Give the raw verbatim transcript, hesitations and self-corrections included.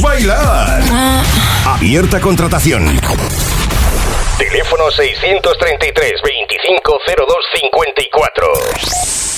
bailar. Abierta contratación. Teléfono seiscientos treinta y tres, veinticinco, cero dos cincuenta y cuatro.